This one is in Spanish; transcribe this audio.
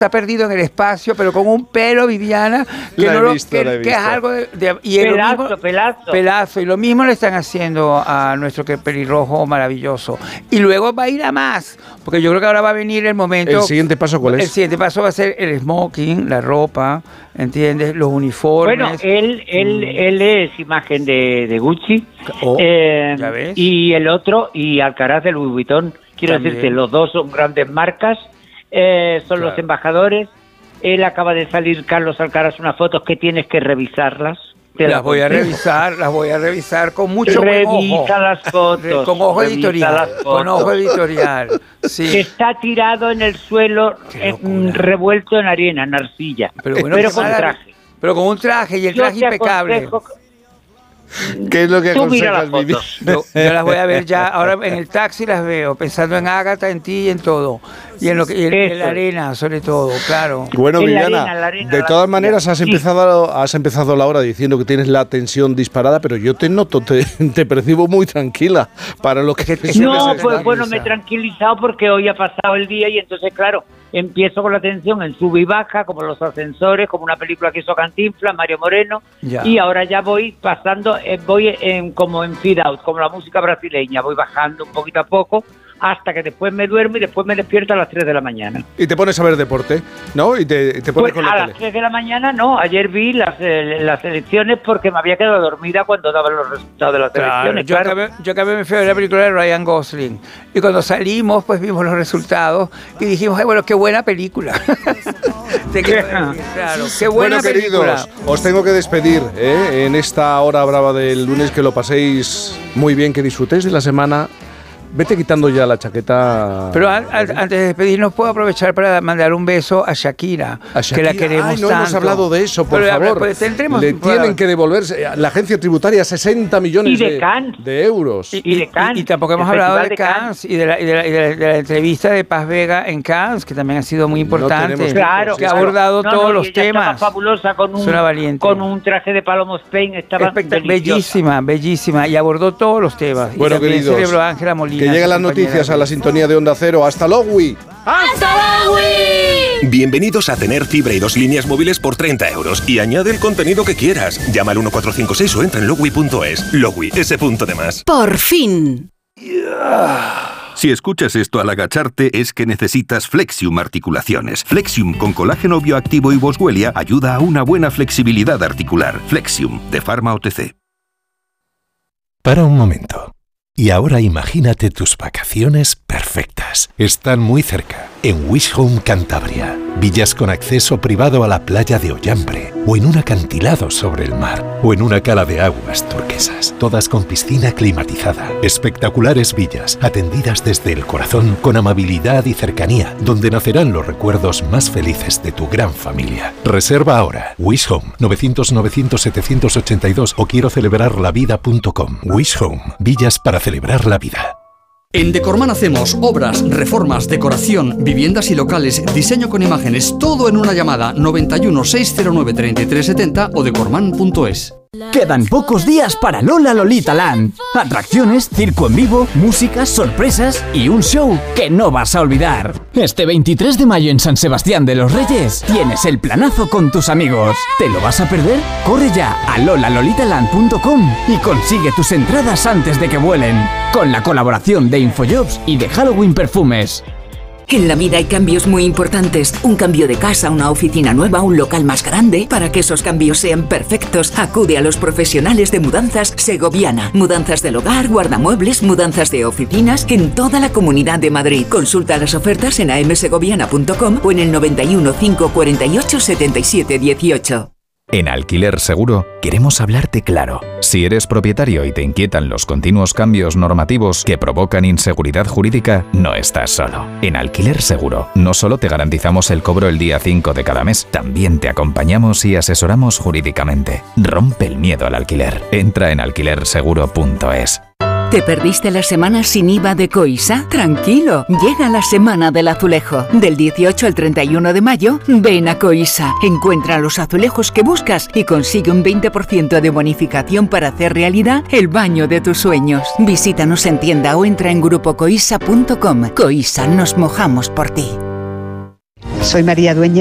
está perdido en el espacio, pero con un pelo, Viviana, que, que es algo y pelazo. Y lo mismo le están haciendo a nuestro pelirrojo maravilloso. Y luego va a ir a más, porque yo creo que ahora va a venir el momento. ¿El siguiente paso cuál es? El siguiente paso va a ser el smoking, la ropa, ¿entiendes? Los uniformes. Bueno, él es imagen de Gucci. ¿Ya ves? Y el otro, y Alcaraz de Louis Vuitton. Quiero decirte, los dos son grandes marcas. Son los embajadores. Él acaba de salir, Carlos Alcaraz, unas fotos que tienes que revisarlas. Las voy a revisar con mucho ojo. Las fotos. Con ojo editorial. Con ojo editorial. Sí. Está tirado en el suelo, revuelto en arena, en arcilla. Pero con traje. Pero con un traje y el traje impecable. ¿Qué es lo que aconsejas, Vivi? Yo las voy a ver ya, ahora en el taxi las veo, pensando en Ágata, en ti y en todo. Y en la arena, sobre todo, claro. Bueno, Viviana, de todas maneras has empezado la hora diciendo que tienes la tensión disparada, pero yo te noto, te percibo muy tranquila para lo que... No, pues bueno, me he tranquilizado porque hoy ha pasado el día y entonces, claro, empiezo con la tensión en sube y baja, como los ascensores, como una película que hizo Cantinflas, Mario Moreno, y ahora ya voy pasando, como en Fade Out, como la música brasileña, voy bajando un poquito a poco, hasta que después me duermo y después me despierto a las 3 de la mañana. Y te pones a ver deporte, ¿no? Y te pones pues con la tele. A las 3 de la mañana no, ayer vi las elecciones porque me había quedado dormida cuando daban los resultados de las elecciones. Yo acabé me fui a ver la película de Ryan Gosling y cuando salimos pues vimos los resultados y dijimos, ay, bueno, qué buena película. Claro, qué buena bueno, queridos, os tengo que despedir en esta hora brava del lunes, que lo paséis muy bien, que disfrutéis de la semana. Vete quitando ya la chaqueta. Pero antes de despedirnos, puedo aprovechar para mandar un beso a Shakira, que la queremos tanto. No hemos hablado de eso, por favor. Pues, le tienen que devolverse la agencia tributaria 60 millones de euros. Y tampoco hemos hablado de Cannes y de la entrevista de Paz Vega en Cannes, que también ha sido muy importante. Claro, que ha abordado todos los temas. Estaba fabulosa con un traje de Palomo Spain. Estaba bellísima. Y abordó todos los temas. Bueno, y también queridos, celebró a Ángela Molina. Que lleguen las noticias a la sintonía de Onda Cero. ¡Hasta luego! ¡Hasta luego! Bienvenidos a tener fibra y 2 líneas móviles por 30 euros. Y añade el contenido que quieras. Llama al 1456 o entra en logui.es. Logui, ese punto de más. ¡Por fin! Si escuchas esto al agacharte, es que necesitas Flexium Articulaciones. Flexium con colágeno bioactivo y boswellia ayuda a una buena flexibilidad articular. Flexium, de Pharma OTC. Para un momento. Y ahora imagínate tus vacaciones perfectas. Están muy cerca, en Wish Home Cantabria. Villas con acceso privado a la playa de Ollambre, o en un acantilado sobre el mar, o en una cala de aguas turquesas, todas con piscina climatizada. Espectaculares villas, atendidas desde el corazón, con amabilidad y cercanía, donde nacerán los recuerdos más felices de tu gran familia. Reserva ahora. Wish Home, 900-900-782 o quiero celebrarlavida.com. Wish Home, villas para celebrar la vida. En Decorman hacemos obras, reformas, decoración, viviendas y locales, diseño con imágenes, todo en una llamada 91 609 3370 o decorman.es. Quedan pocos días para Lola Lolita Land. Atracciones, circo en vivo, música, sorpresas y un show que no vas a olvidar. Este 23 de mayo en San Sebastián de los Reyes tienes el planazo con tus amigos. ¿Te lo vas a perder? Corre ya a lolalolitaland.com y consigue tus entradas antes de que vuelen. Con la colaboración de Infojobs y de Halloween Perfumes. En la vida hay cambios muy importantes. Un cambio de casa, una oficina nueva, un local más grande. Para que esos cambios sean perfectos, acude a los profesionales de Mudanzas Segoviana. Mudanzas del hogar, guardamuebles, mudanzas de oficinas en toda la Comunidad de Madrid. Consulta las ofertas en amsegoviana.com o en el 91 548 77 18. En Alquiler Seguro queremos hablarte claro. Si eres propietario y te inquietan los continuos cambios normativos que provocan inseguridad jurídica, no estás solo. En Alquiler Seguro no solo te garantizamos el cobro el día 5 de cada mes, también te acompañamos y asesoramos jurídicamente. Rompe el miedo al alquiler. Entra en alquilerseguro.es. ¿Te perdiste la semana sin IVA de Coisa? Tranquilo, llega la Semana del Azulejo. Del 18 al 31 de mayo, ven a Coisa. Encuentra los azulejos que buscas y consigue un 20% de bonificación para hacer realidad el baño de tus sueños. Visítanos en tienda o entra en grupocoisa.com. Coisa, nos mojamos por ti. Soy María Dueñas